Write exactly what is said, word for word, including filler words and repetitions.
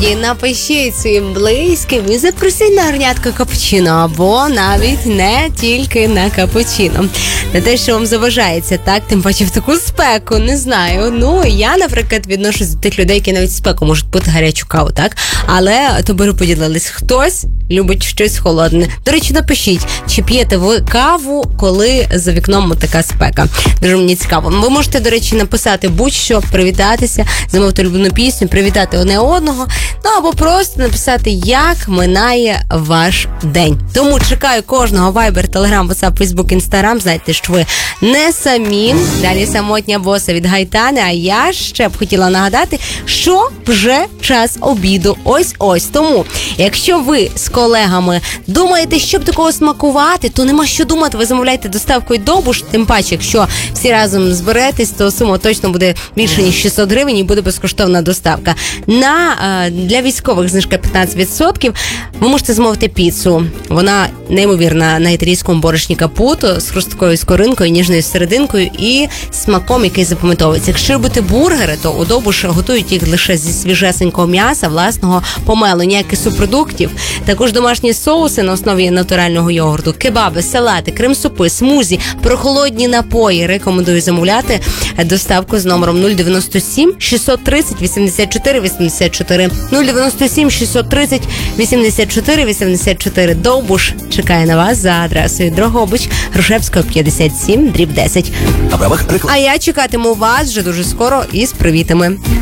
І напишіть своїм близьким і запросіть на горнятко капучино, або навіть не тільки на капучино. Не те, що вам заважається, так? Тим паче в таку спеку, не знаю. Ну, я, наприклад, відношусь до тих людей, які навіть в спеку можуть пити гарячу каву, так? Але то би поділились. Хтось любить щось холодне. До речі, напишіть, чи п'єте ви каву, коли за вікном така спека. Дуже мені цікаво. Ви можете, до речі, написати будь-що, привітатися, замовити улюблену пісню, привітати одне одного, ну або просто написати, як минає ваш день. Тому чекаю кожного. Viber, Telegram, WhatsApp, Facebook, Instagram. Знаєте, що ви не самі. Далі самотня боса від Гайтани. А я ще б хотіла нагадати, що вже час обіду. Ось-ось. Тому, якщо ви з колегами думаєте, щоб такого смакувати, то нема що думати. Ви замовляєте доставкою Довбуш. Тим паче, якщо всі разом зберетесь, то сума точно буде більше, ніж шістсот гривень і буде безкоштовна доставка. На, для військових знижка п'ятнадцять відсотків. Ви можете замовити піцу. Вона неймовірна на італійському борошні капуто з хрусткою скоринкою, ніжною серединкою і смаком, який запам'ятовується. Якщо робити бургери, то у Довбуш готують їх лише зі свіжесенького м'яса, власного помелу, ніяких субпродуктів. Також домашні соуси на основі натурального йогурту, кебаби, салати, крем-супи, смузі, прохолодні напої. Рекомендую замовляти доставку з номером нуль дев'яносто сім шістсот тридцять вісімдесят чотири вісімдесят чотири. нуль дев'яносто сім шістсот тридцять вісімдесят чотири вісімдесят чотири. Довбуш чекає на вас за адресою Дрогобич, Грушевського, п'ятдесят сім, дріб десять. А я чекатиму вас вже дуже скоро із привітами.